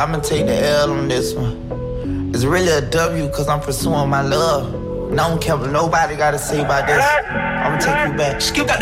I'ma take the L on this one. It's really a W cause I'm pursuing my love. And I don't care what nobody gotta say about this. I'ma take you back.